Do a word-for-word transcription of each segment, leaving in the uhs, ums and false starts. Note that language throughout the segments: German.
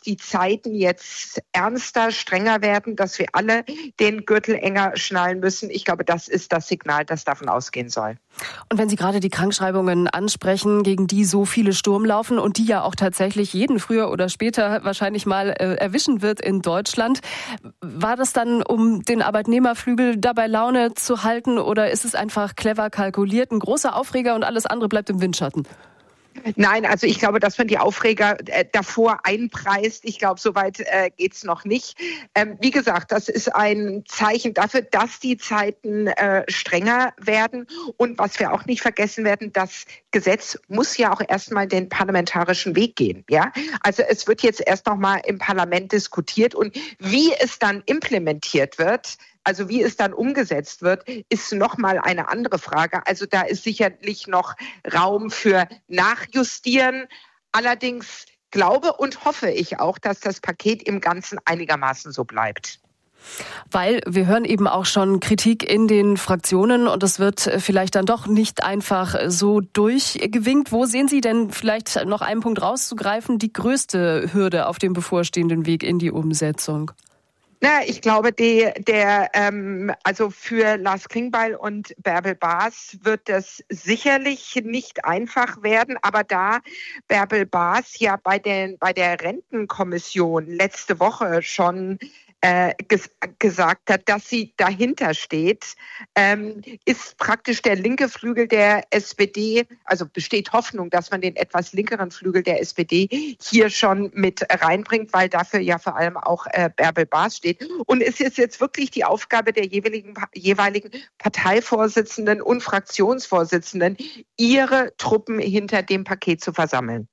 die Zeiten jetzt ernster, strenger werden, dass wir alle den Gürtel enger schnallen müssen. Ich glaube, das ist das Signal, das davon ausgehen soll. Und wenn Sie gerade die Krankschreibungen ansprechen, gegen die so viele Sturm laufen und die ja auch tatsächlich jeden früher oder später wahrscheinlich mal äh, erwischen wird in Deutschland, war das dann, um den Arbeitnehmerflügel dabei Laune zu halten, oder ist es einfach clever kalkuliert, ein großer Aufreger und alles andere bleibt im Windschatten? Nein, also ich glaube, dass man die Aufreger äh, davor einpreist. Ich glaube, so weit äh, geht's noch nicht. Ähm, wie gesagt, das ist ein Zeichen dafür, dass die Zeiten äh, strenger werden. Und was wir auch nicht vergessen werden, das Gesetz muss ja auch erstmal den parlamentarischen Weg gehen. Ja, also es wird jetzt erst noch mal im Parlament diskutiert, und wie es dann implementiert wird, also wie es dann umgesetzt wird, ist nochmal eine andere Frage. Also da ist sicherlich noch Raum für Nachjustieren. Allerdings glaube und hoffe ich auch, dass das Paket im Ganzen einigermaßen so bleibt. Weil wir hören eben auch schon Kritik in den Fraktionen, und es wird vielleicht dann doch nicht einfach so durchgewinkt. Wo sehen Sie denn, vielleicht noch einen Punkt rauszugreifen, die größte Hürde auf dem bevorstehenden Weg in die Umsetzung? Na, ich glaube, die, der, ähm, also für Lars Klingbeil und Bärbel Baas wird das sicherlich nicht einfach werden. Aber da Bärbel Baas ja bei den, bei der Rentenkommission letzte Woche schon äh, ges- gesagt hat, dass sie dahinter steht, ähm, ist praktisch der linke Flügel der S P D, also besteht Hoffnung, dass man den etwas linkeren Flügel der S P D hier schon mit reinbringt, weil dafür ja vor allem auch äh, Bärbel Baas steht. Und es ist jetzt wirklich die Aufgabe der jeweiligen, jeweiligen Parteivorsitzenden und Fraktionsvorsitzenden, ihre Truppen hinter dem Paket zu versammeln.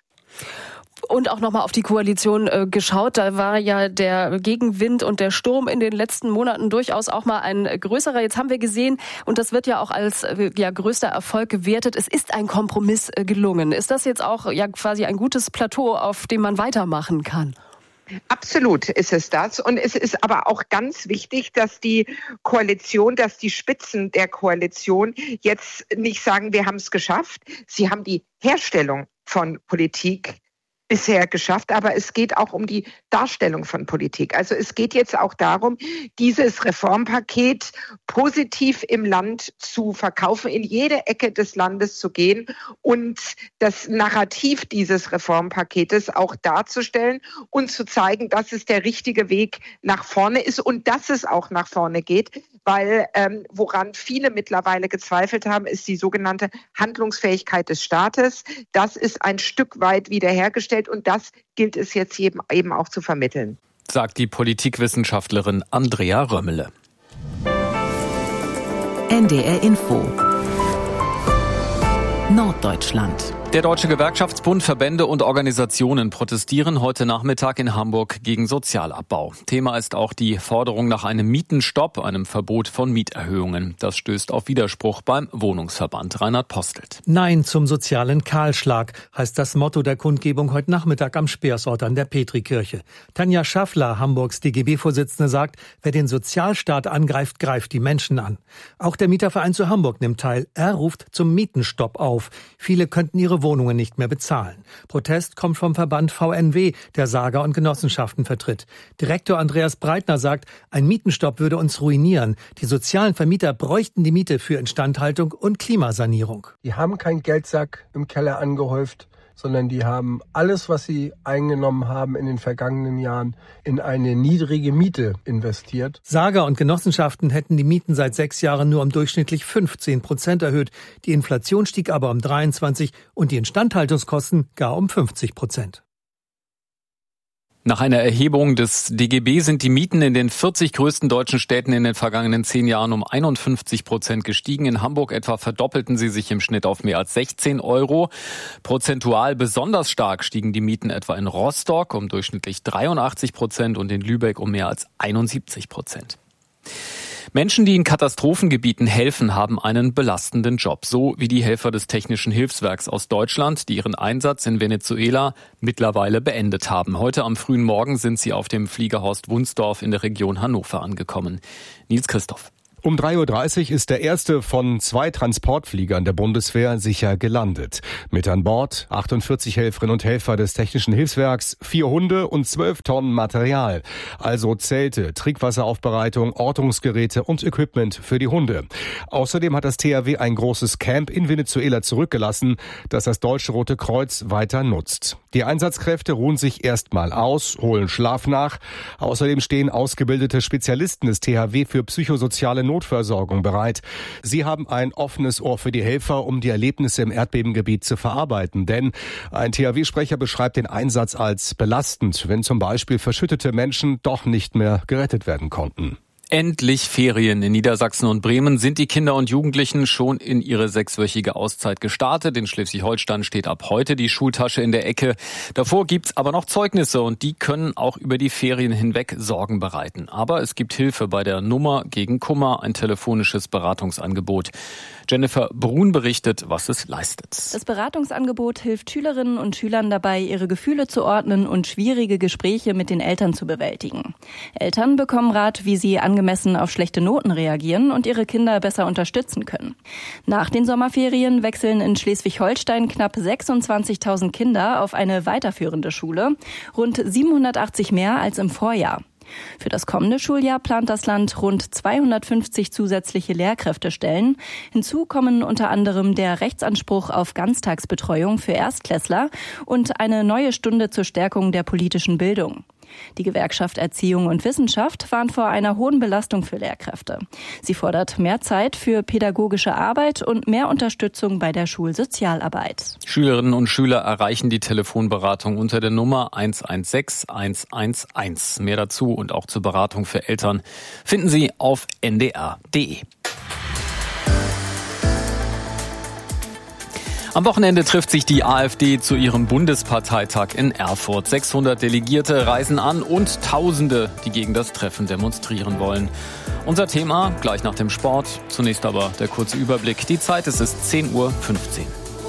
Und auch nochmal auf die Koalition äh, geschaut. Da war ja der Gegenwind und der Sturm in den letzten Monaten durchaus auch mal ein größerer. Jetzt haben wir gesehen, und das wird ja auch als äh, ja, größter Erfolg gewertet, es ist ein Kompromiss äh, gelungen. Ist das jetzt auch ja quasi ein gutes Plateau, auf dem man weitermachen kann? Absolut ist es das. Und es ist aber auch ganz wichtig, dass die Koalition, dass die Spitzen der Koalition jetzt nicht sagen, wir haben es geschafft. Sie haben die Herstellung von Politik bisher geschafft, aber es geht auch um die Darstellung von Politik. Also es geht jetzt auch darum, dieses Reformpaket positiv im Land zu verkaufen, in jede Ecke des Landes zu gehen und das Narrativ dieses Reformpaketes auch darzustellen und zu zeigen, dass es der richtige Weg nach vorne ist und dass es auch nach vorne geht, weil ähm, woran viele mittlerweile gezweifelt haben, ist die sogenannte Handlungsfähigkeit des Staates. Das ist ein Stück weit wiederhergestellt, und das gilt es jetzt eben, eben auch zu vermitteln. Sagt die Politikwissenschaftlerin Andrea Römmele. N D R Info Norddeutschland. Der Deutsche Gewerkschaftsbund, Verbände und Organisationen protestieren heute Nachmittag in Hamburg gegen Sozialabbau. Thema ist auch die Forderung nach einem Mietenstopp, einem Verbot von Mieterhöhungen. Das stößt auf Widerspruch beim Wohnungsverband. Reinhard Postelt. Nein zum sozialen Kahlschlag heißt das Motto der Kundgebung heute Nachmittag am Speersort an der Petrikirche. Tanja Schaffler, Hamburgs D G B-Vorsitzende, sagt, wer den Sozialstaat angreift, greift die Menschen an. Auch der Mieterverein zu Hamburg nimmt teil. Er ruft zum Mietenstopp auf. Viele könnten ihre Wohnungen nicht mehr bezahlen. Protest kommt vom Verband V N W, der Sager und Genossenschaften vertritt. Direktor Andreas Breitner sagt, ein Mietenstopp würde uns ruinieren. Die sozialen Vermieter bräuchten die Miete für Instandhaltung und Klimasanierung. Die haben keinen Geldsack im Keller angehäuft, sondern die haben alles, was sie eingenommen haben in den vergangenen Jahren, in eine niedrige Miete investiert. Sager und Genossenschaften hätten die Mieten seit sechs Jahren nur um durchschnittlich fünfzehn Prozent erhöht. Die Inflation stieg aber um dreiundzwanzig und die Instandhaltungskosten gar um fünfzig Prozent. Nach einer Erhebung des D G B sind die Mieten in den vierzig größten deutschen Städten in den vergangenen zehn Jahren um einundfünfzig Prozent gestiegen. In Hamburg etwa verdoppelten sie sich im Schnitt auf mehr als sechzehn Euro. Prozentual besonders stark stiegen die Mieten etwa in Rostock um durchschnittlich dreiundachtzig Prozent und in Lübeck um mehr als einundsiebzig Prozent. Menschen, die in Katastrophengebieten helfen, haben einen belastenden Job. So wie die Helfer des Technischen Hilfswerks aus Deutschland, die ihren Einsatz in Venezuela mittlerweile beendet haben. Heute am frühen Morgen sind sie auf dem Fliegerhorst Wunsdorf in der Region Hannover angekommen. Nils Christoph. Um drei Uhr dreißig ist der erste von zwei Transportfliegern der Bundeswehr sicher gelandet. Mit an Bord achtundvierzig Helferinnen und Helfer des Technischen Hilfswerks, vier Hunde und zwölf Tonnen Material. Also Zelte, Trinkwasseraufbereitung, Ortungsgeräte und Equipment für die Hunde. Außerdem hat das T H W ein großes Camp in Venezuela zurückgelassen, das das Deutsche Rote Kreuz weiter nutzt. Die Einsatzkräfte ruhen sich erstmal aus, holen Schlaf nach. Außerdem stehen ausgebildete Spezialisten des T H W für psychosoziale Notversorgung bereit. Sie haben ein offenes Ohr für die Helfer, um die Erlebnisse im Erdbebengebiet zu verarbeiten. Denn ein T H W-Sprecher beschreibt den Einsatz als belastend, wenn zum Beispiel verschüttete Menschen doch nicht mehr gerettet werden konnten. Endlich Ferien. In Niedersachsen und Bremen sind die Kinder und Jugendlichen schon in ihre sechswöchige Auszeit gestartet. In Schleswig-Holstein steht ab heute die Schultasche in der Ecke. Davor gibt's aber noch Zeugnisse und die können auch über die Ferien hinweg Sorgen bereiten. Aber es gibt Hilfe bei der Nummer gegen Kummer, ein telefonisches Beratungsangebot. Jennifer Brun berichtet, was es leistet. Das Beratungsangebot hilft Schülerinnen und Schülern dabei, ihre Gefühle zu ordnen und schwierige Gespräche mit den Eltern zu bewältigen. Eltern bekommen Rat, wie sie angemessen auf schlechte Noten reagieren und ihre Kinder besser unterstützen können. Nach den Sommerferien wechseln in Schleswig-Holstein knapp sechsundzwanzigtausend Kinder auf eine weiterführende Schule, rund siebenhundertachtzig mehr als im Vorjahr. Für das kommende Schuljahr plant das Land rund zweihundertfünfzig zusätzliche Lehrkräftestellen. Hinzu kommen unter anderem der Rechtsanspruch auf Ganztagsbetreuung für Erstklässler und eine neue Stunde zur Stärkung der politischen Bildung. Die Gewerkschaft Erziehung und Wissenschaft warnt vor einer hohen Belastung für Lehrkräfte. Sie fordert mehr Zeit für pädagogische Arbeit und mehr Unterstützung bei der Schulsozialarbeit. Schülerinnen und Schüler erreichen die Telefonberatung unter der Nummer eins eins sechs eins eins eins. Mehr dazu und auch zur Beratung für Eltern finden Sie auf n d r punkt d e. Am Wochenende trifft sich die AfD zu ihrem Bundesparteitag in Erfurt. sechshundert Delegierte reisen an und Tausende, die gegen das Treffen demonstrieren wollen. Unser Thema gleich nach dem Sport. Zunächst aber der kurze Überblick. Die Zeit, es ist zehn Uhr fünfzehn.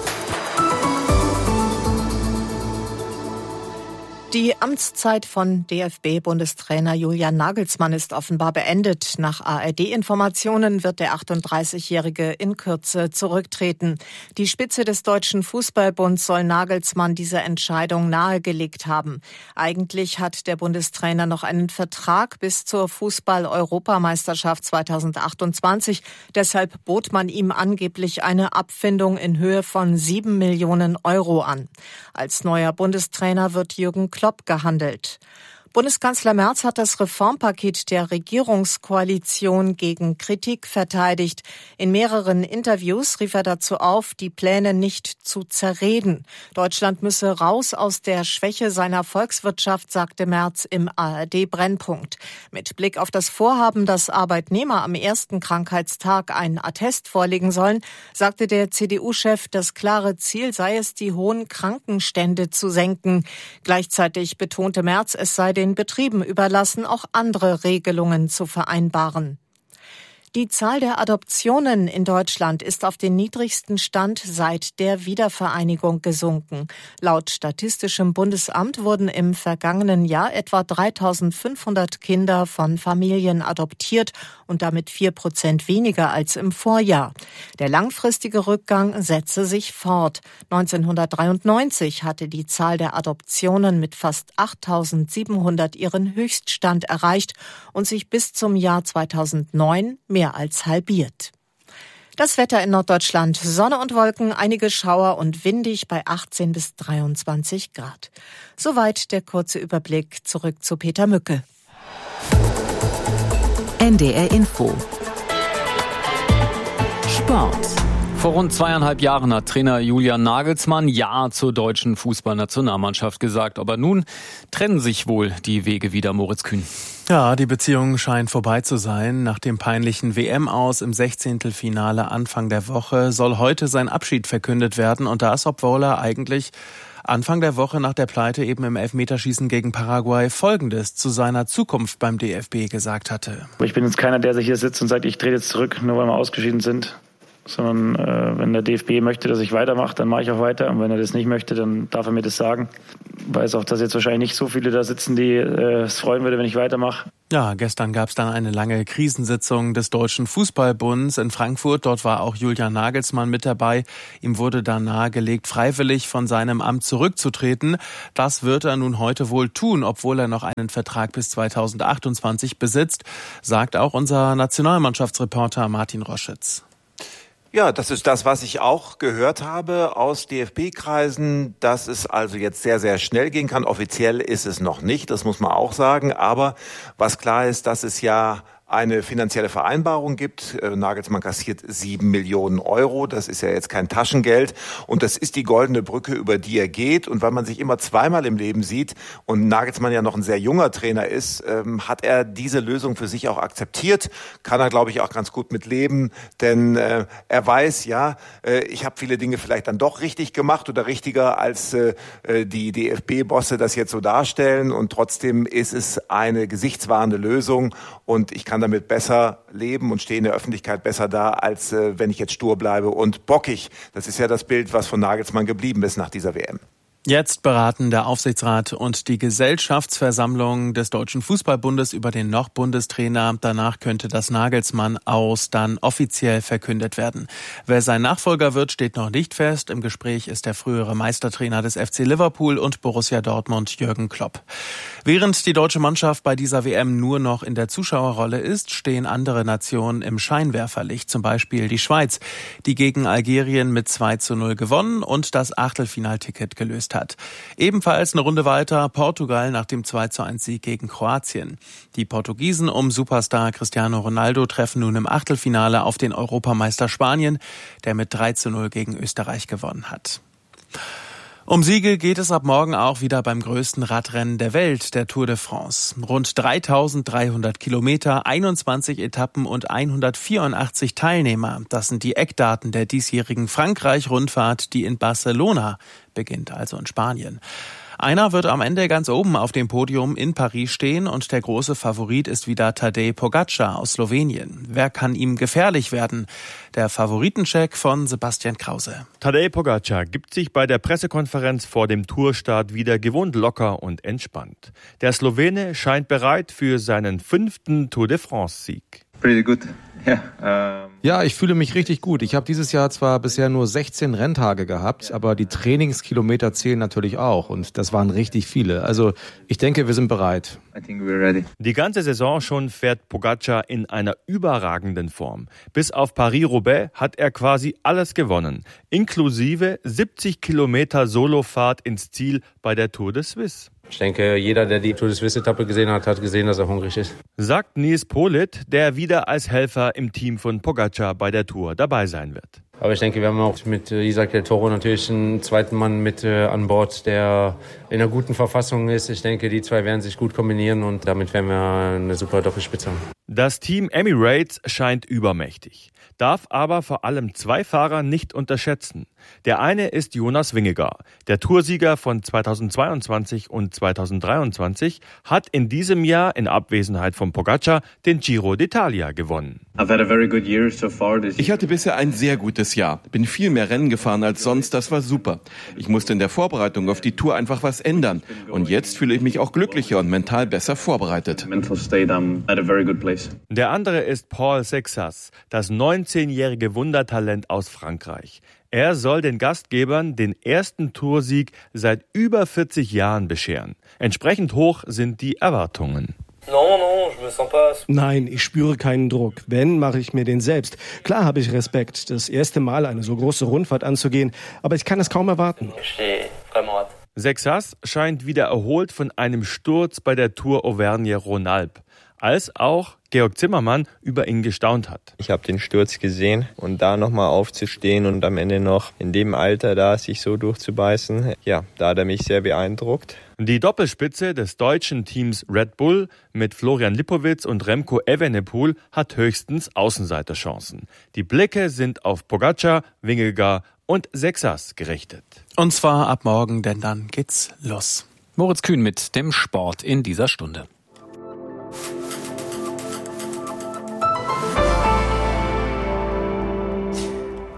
Die Amtszeit von D F B-Bundestrainer Julian Nagelsmann ist offenbar beendet. Nach A R D-Informationen wird der achtunddreißigjährige in Kürze zurücktreten. Die Spitze des Deutschen Fußballbunds soll Nagelsmann diese Entscheidung nahegelegt haben. Eigentlich hat der Bundestrainer noch einen Vertrag bis zur Fußball-Europameisterschaft zweitausendachtundzwanzig. Deshalb bot man ihm angeblich eine Abfindung in Höhe von sieben Millionen Euro an. Als neuer Bundestrainer wird Jürgen Klopp gehandelt. Bundeskanzler Merz hat das Reformpaket der Regierungskoalition gegen Kritik verteidigt. In mehreren Interviews rief er dazu auf, die Pläne nicht zu zerreden. Deutschland müsse raus aus der Schwäche seiner Volkswirtschaft, sagte Merz im A R D-Brennpunkt. Mit Blick auf das Vorhaben, dass Arbeitnehmer am ersten Krankheitstag einen Attest vorlegen sollen, sagte der C D U-Chef, das klare Ziel sei es, die hohen Krankenstände zu senken. Gleichzeitig betonte Merz, es sei den Betrieben überlassen, auch andere Regelungen zu vereinbaren. Die Zahl der Adoptionen in Deutschland ist auf den niedrigsten Stand seit der Wiedervereinigung gesunken. Laut Statistischem Bundesamt wurden im vergangenen Jahr etwa dreitausendfünfhundert Kinder von Familien adoptiert und damit vier Prozent weniger als im Vorjahr. Der langfristige Rückgang setze sich fort. neunzehnhundertdreiundneunzig hatte die Zahl der Adoptionen mit fast achttausendsiebenhundert ihren Höchststand erreicht und sich bis zum Jahr zweitausendneun mehr als halbiert. Das Wetter in Norddeutschland: Sonne und Wolken, einige Schauer und windig bei achtzehn bis dreiundzwanzig Grad. Soweit der kurze Überblick. Zurück zu Peter Mücke. N D R Info. Sport. Vor rund zweieinhalb Jahren hat Trainer Julian Nagelsmann Ja zur deutschen Fußballnationalmannschaft gesagt. Aber nun trennen sich wohl die Wege wieder, Moritz Kühn. Ja, die Beziehung scheint vorbei zu sein. Nach dem peinlichen W M-Aus im Sechzehntelfinale Anfang der Woche soll heute sein Abschied verkündet werden. Und das, obwohl er eigentlich Anfang der Woche nach der Pleite eben im Elfmeterschießen gegen Paraguay Folgendes zu seiner Zukunft beim D F B gesagt hatte. Ich bin jetzt keiner, der sich hier sitzt und sagt, ich trete jetzt zurück, nur weil wir ausgeschieden sind. Sondern äh, wenn der D F B möchte, dass ich weitermache, dann mache ich auch weiter. Und wenn er das nicht möchte, dann darf er mir das sagen. Ich weiß auch, dass jetzt wahrscheinlich nicht so viele da sitzen, die äh, es freuen würde, wenn ich weitermache. Ja, gestern gab es dann eine lange Krisensitzung des Deutschen Fußballbunds in Frankfurt. Dort war auch Julian Nagelsmann mit dabei. Ihm wurde dann nahegelegt, freiwillig von seinem Amt zurückzutreten. Das wird er nun heute wohl tun, obwohl er noch einen Vertrag bis zweitausendachtundzwanzig besitzt, sagt auch unser Nationalmannschaftsreporter Martin Roschitz. Ja, das ist das, was ich auch gehört habe aus D F B-Kreisen, dass es also jetzt sehr, sehr schnell gehen kann. Offiziell ist es noch nicht, das muss man auch sagen. Aber was klar ist, dass es ja eine finanzielle Vereinbarung gibt. Nagelsmann kassiert sieben Millionen Euro. Das ist ja jetzt kein Taschengeld. Und das ist die goldene Brücke, über die er geht. Und weil man sich immer zweimal im Leben sieht und Nagelsmann ja noch ein sehr junger Trainer ist, ähm, hat er diese Lösung für sich auch akzeptiert. Kann er, glaube ich, auch ganz gut mit leben. Denn äh, er weiß, ja, äh, ich habe viele Dinge vielleicht dann doch richtig gemacht oder richtiger, als äh, die D F B-Bosse das jetzt so darstellen. Und trotzdem ist es eine gesichtswahrende Lösung. Und ich kann damit besser leben und stehe in der Öffentlichkeit besser da, als äh, wenn ich jetzt stur bleibe und bockig. Das ist ja das Bild, was von Nagelsmann geblieben ist nach dieser W M. Jetzt beraten der Aufsichtsrat und die Gesellschaftsversammlung des Deutschen Fußballbundes über den noch Bundestrainer. Danach könnte das Nagelsmann aus dann offiziell verkündet werden. Wer sein Nachfolger wird, steht noch nicht fest. Im Gespräch ist der frühere Meistertrainer des F C Liverpool und Borussia Dortmund, Jürgen Klopp. Während die deutsche Mannschaft bei dieser W M nur noch in der Zuschauerrolle ist, stehen andere Nationen im Scheinwerferlicht. Zum Beispiel die Schweiz, die gegen Algerien mit zwei zu null gewonnen und das Achtelfinalticket gelöst hat. Ebenfalls eine Runde weiter Portugal nach dem zwei zu eins Sieg gegen Kroatien. Die Portugiesen um Superstar Cristiano Ronaldo treffen nun im Achtelfinale auf den Europameister Spanien, der mit drei zu null gegen Österreich gewonnen hat. Um Siege geht es ab morgen auch wieder beim größten Radrennen der Welt, der Tour de France. Rund dreitausenddreihundert Kilometer, einundzwanzig Etappen und hundertvierundachtzig Teilnehmer. Das sind die Eckdaten der diesjährigen Frankreich-Rundfahrt, die in Barcelona beginnt, also in Spanien. Einer wird am Ende ganz oben auf dem Podium in Paris stehen und der große Favorit ist wieder Tadej Pogačar aus Slowenien. Wer kann ihm gefährlich werden? Der Favoritencheck von Sebastian Krause. Tadej Pogačar gibt sich bei der Pressekonferenz vor dem Tourstart wieder gewohnt locker und entspannt. Der Slowene scheint bereit für seinen fünften Tour de France-Sieg. Pretty good. Yeah, um ja, ich fühle mich richtig gut. Ich habe dieses Jahr zwar bisher nur sechzehn Renntage gehabt, aber die Trainingskilometer zählen natürlich auch und das waren richtig viele. Also ich denke, wir sind bereit. I think we're ready. Die ganze Saison schon fährt Pogačar in einer überragenden Form. Bis auf Paris-Roubaix hat er quasi alles gewonnen, inklusive siebzig Kilometer Solofahrt ins Ziel bei der Tour de Suisse. Ich denke, jeder, der die Tour de Suisse-Etappe gesehen hat, hat gesehen, dass er hungrig ist. Sagt Nils Politt, der wieder als Helfer im Team von Pogačar bei der Tour dabei sein wird. Aber ich denke, wir haben auch mit Isaac del Toro natürlich einen zweiten Mann mit äh, an Bord, der in einer guten Verfassung ist. Ich denke, die zwei werden sich gut kombinieren und damit werden wir eine super Doppelspitze haben. Das Team Emirates scheint übermächtig, darf aber vor allem zwei Fahrer nicht unterschätzen. Der eine ist Jonas Vingegaard. Der Toursieger von zweitausendzweiundzwanzig und zweitausenddreiundzwanzig hat in diesem Jahr in Abwesenheit von Pogačar den Giro d'Italia gewonnen. Ich hatte bisher ein sehr gutes Jahr. Bin viel mehr Rennen gefahren als sonst, das war super. Ich musste in der Vorbereitung auf die Tour einfach was ändern. Und jetzt fühle ich mich auch glücklicher und mental besser vorbereitet. Der andere ist Paul Sexas, das neunzehnjährige Wundertalent aus Frankreich. Er soll den Gastgebern den ersten Toursieg seit über vierzig Jahren bescheren. Entsprechend hoch sind die Erwartungen. Nein, ich spüre keinen Druck. Wenn, mache ich mir den selbst. Klar habe ich Respekt, das erste Mal eine so große Rundfahrt anzugehen, aber ich kann es kaum erwarten. Sexas scheint wieder erholt von einem Sturz bei der Tour Auvergne-Rhône-Alpes, als auch Georg Zimmermann über ihn gestaunt hat. Ich habe den Sturz gesehen und da nochmal aufzustehen und am Ende noch in dem Alter da sich so durchzubeißen, ja, da hat er mich sehr beeindruckt. Die Doppelspitze des deutschen Teams Red Bull mit Florian Lipowitz und Remco Evenepoel hat höchstens Außenseiterchancen. Die Blicke sind auf Pogačar, Vingegaard und Sexas gerichtet. Und zwar ab morgen, denn dann geht's los. Moritz Kühn mit dem Sport in dieser Stunde.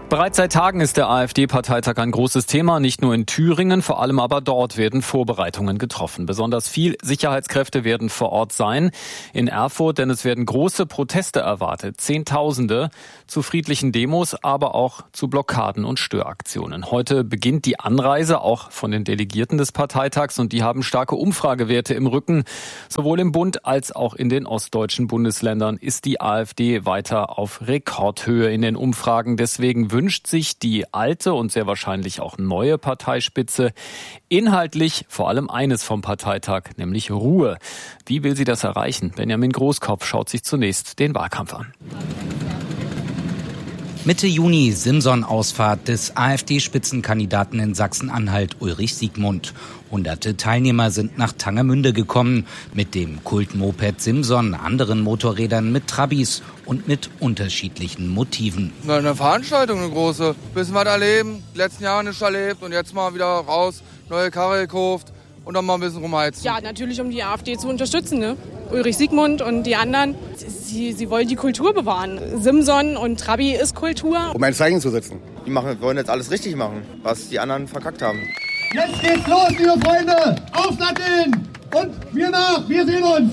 Bereits seit Tagen ist der AfD-Parteitag ein großes Thema, nicht nur in Thüringen, vor allem aber dort werden Vorbereitungen getroffen. Besonders viel Sicherheitskräfte werden vor Ort sein in Erfurt, denn es werden große Proteste erwartet. Zehntausende zu friedlichen Demos, aber auch zu Blockaden und Störaktionen. Heute beginnt die Anreise auch von den Delegierten des Parteitags und die haben starke Umfragewerte im Rücken. Sowohl im Bund als auch in den ostdeutschen Bundesländern ist die AfD weiter auf Rekordhöhe in den Umfragen. Deswegen wünscht sich die alte und sehr wahrscheinlich auch neue Parteispitze inhaltlich vor allem eines vom Parteitag, nämlich Ruhe. Wie will sie das erreichen? Benjamin Großkopf schaut sich zunächst den Wahlkampf an. Mitte Juni Simson-Ausfahrt des AfD-Spitzenkandidaten in Sachsen-Anhalt Ulrich Siegmund. Hunderte Teilnehmer sind nach Tangermünde gekommen mit dem Kultmoped Simson, anderen Motorrädern mit Trabis und mit unterschiedlichen Motiven. Na, eine Veranstaltung, eine große. Bisschen was erleben, die letzten Jahre nicht erlebt und jetzt mal wieder raus, neue Karre gekauft und dann mal ein bisschen rumheizen. Ja, natürlich, um die AfD zu unterstützen, ne? Ulrich Siegmund und die anderen, sie, sie wollen die Kultur bewahren. Simson und Trabi ist Kultur. Um ein Zeichen zu setzen. Die machen, wollen jetzt alles richtig machen, was die anderen verkackt haben. Jetzt geht's los, liebe Freunde! Aufsatteln! Und wir nach, wir sehen uns!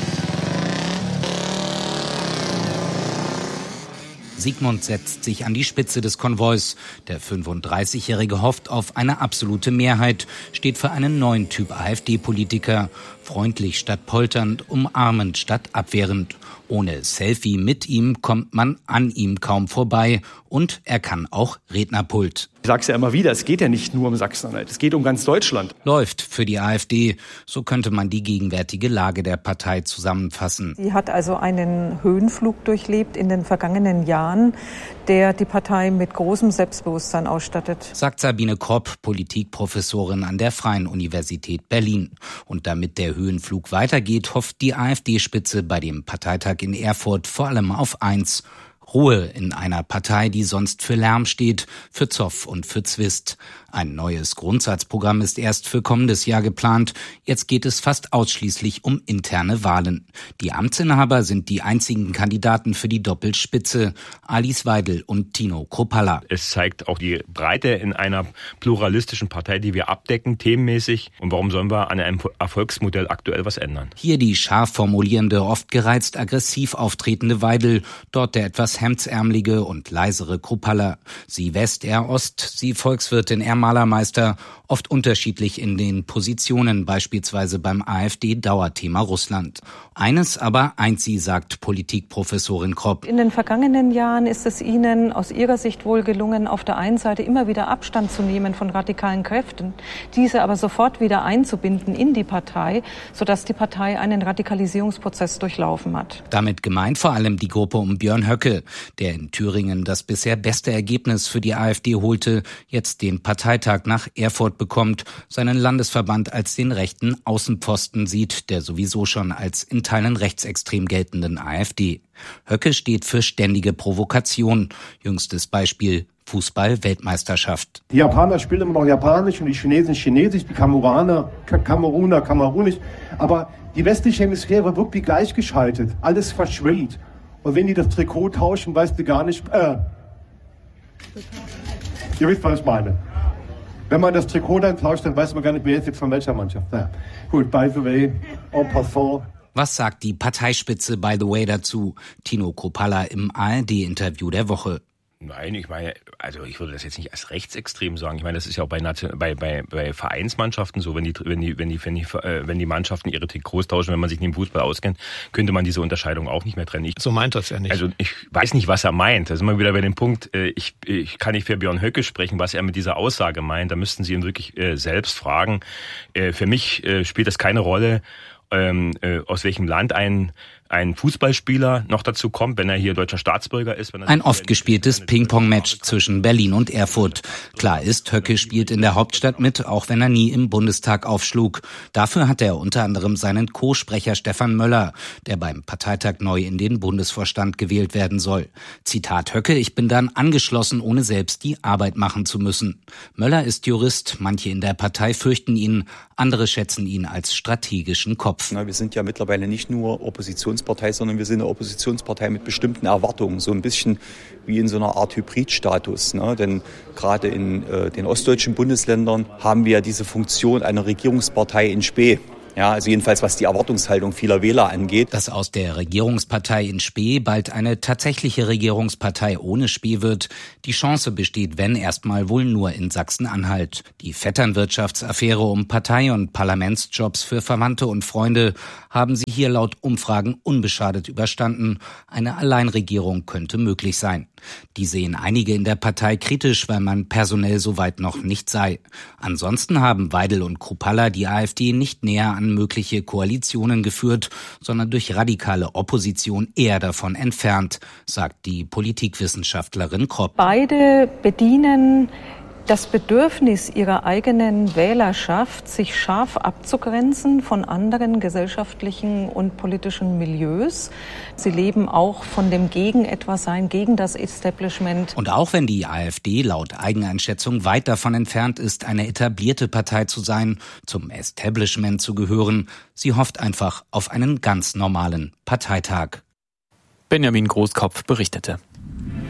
Siegmund setzt sich an die Spitze des Konvois. Der fünfunddreißigjährige hofft auf eine absolute Mehrheit, steht für einen neuen Typ AfD-Politiker. Freundlich statt polternd, umarmend statt abwehrend. Ohne Selfie mit ihm kommt man an ihm kaum vorbei. Und er kann auch Rednerpult. Ich sage es ja immer wieder, es geht ja nicht nur um Sachsen-Anhalt, es geht um ganz Deutschland. Läuft für die AfD, so könnte man die gegenwärtige Lage der Partei zusammenfassen. Sie hat also einen Höhenflug durchlebt in den vergangenen Jahren, der die Partei mit großem Selbstbewusstsein ausstattet. Sagt Sabine Kropp, Politikprofessorin an der Freien Universität Berlin. Und damit der Höhenflug weitergeht, hofft die AfD-Spitze bei dem Parteitag in Erfurt vor allem auf eins: Ruhe in einer Partei, die sonst für Lärm steht, für Zoff und für Zwist. Ein neues Grundsatzprogramm ist erst für kommendes Jahr geplant. Jetzt geht es fast ausschließlich um interne Wahlen. Die Amtsinhaber sind die einzigen Kandidaten für die Doppelspitze: Alice Weidel und Tino Kruppalla. Es zeigt auch die Breite in einer pluralistischen Partei, die wir abdecken, themenmäßig. Und warum sollen wir an einem Erfolgsmodell aktuell was ändern? Hier die scharf formulierende, oft gereizt aggressiv auftretende Weidel, dort der etwas hemdsärmelige und leisere Kruppalla. Sie West, er Ost, sie Volkswirtin, er Malermeister, oft unterschiedlich in den Positionen, beispielsweise beim AfD-Dauerthema Russland. Eines aber eint sie, sagt Politikprofessorin Kropp. In den vergangenen Jahren ist es Ihnen aus Ihrer Sicht wohl gelungen, auf der einen Seite immer wieder Abstand zu nehmen von radikalen Kräften, diese aber sofort wieder einzubinden in die Partei, sodass die Partei einen Radikalisierungsprozess durchlaufen hat. Damit gemeint vor allem die Gruppe um Björn Höcke, der in Thüringen das bisher beste Ergebnis für die AfD holte, jetzt den Parteitag nach Erfurt bekommt, seinen Landesverband als den rechten Außenpfosten sieht, der sowieso schon als in Teilen rechtsextrem geltenden AfD. Höcke steht für ständige Provokation. Jüngstes Beispiel: Fußball-Weltmeisterschaft. Die Japaner spielen immer noch Japanisch und die Chinesen Chinesisch, die Kameruner Kameruner Kamerunisch. Aber die westliche Hemisphäre wird wie gleichgeschaltet. Alles verschwimmt. Und wenn die das Trikot tauschen, weißt du gar nicht... Äh, ihr wisst, was ich meine. Wenn man das Trikot dann tauscht, dann weiß man gar nicht, wer ist jetzt von welcher Mannschaft. Ja. Gut, by the way, en passant. Was sagt die Parteispitze by the way dazu? Tino Kruppalla im A R D-Interview der Woche. Nein, ich meine, also ich würde das jetzt nicht als rechtsextrem sagen. Ich meine, das ist ja auch bei, bei, bei, bei Vereinsmannschaften so, wenn die, wenn die, wenn die, wenn die, wenn die Mannschaften ihre Trikots tauschen, wenn man sich nicht im Fußball auskennt, könnte man diese Unterscheidung auch nicht mehr trennen. Ich, so meint das ja nicht. Also ich weiß nicht, was er meint. Da sind wir wieder bei dem Punkt, ich, ich kann nicht für Björn Höcke sprechen, was er mit dieser Aussage meint. Da müssten Sie ihn wirklich selbst fragen. Für mich spielt das keine Rolle, aus welchem Land ein ein Fußballspieler noch dazu kommt, wenn er hier deutscher Staatsbürger ist. Wenn er ein oft gespieltes Ping-Pong-Match zwischen Berlin und Erfurt. Klar ist, Höcke spielt in der Hauptstadt mit, auch wenn er nie im Bundestag aufschlug. Dafür hat er unter anderem seinen Co-Sprecher Stefan Möller, der beim Parteitag neu in den Bundesvorstand gewählt werden soll. Zitat Höcke: Ich bin dann angeschlossen, ohne selbst die Arbeit machen zu müssen. Möller ist Jurist, manche in der Partei fürchten ihn, andere schätzen ihn als strategischen Kopf. Na, wir sind ja mittlerweile nicht nur Opposition Oppositionspartei, sondern wir sind eine Oppositionspartei mit bestimmten Erwartungen, so ein bisschen wie in so einer Art Hybridstatus. Ne? Denn gerade in äh, den ostdeutschen Bundesländern haben wir ja diese Funktion einer Regierungspartei in Spe. Ja, also jedenfalls was die Erwartungshaltung vieler Wähler angeht. Dass aus der Regierungspartei in Spe bald eine tatsächliche Regierungspartei ohne Spe wird, die Chance besteht, wenn erstmal wohl nur in Sachsen-Anhalt. Die Vetternwirtschaftsaffäre um Partei- und Parlamentsjobs für Verwandte und Freunde haben sie hier laut Umfragen unbeschadet überstanden. Eine Alleinregierung könnte möglich sein. Die sehen einige in der Partei kritisch, weil man personell soweit noch nicht sei. Ansonsten haben Weidel und Kruppalla die AfD nicht näher an mögliche Koalitionen geführt, sondern durch radikale Opposition eher davon entfernt, sagt die Politikwissenschaftlerin Kropp. Beide bedienen das Bedürfnis ihrer eigenen Wählerschaft, sich scharf abzugrenzen von anderen gesellschaftlichen und politischen Milieus. Sie leben auch von dem Gegen-Etwas-Sein, gegen das Establishment. Und auch wenn die AfD laut Eigeneinschätzung weit davon entfernt ist, eine etablierte Partei zu sein, zum Establishment zu gehören, sie hofft einfach auf einen ganz normalen Parteitag. Benjamin Großkopf berichtete.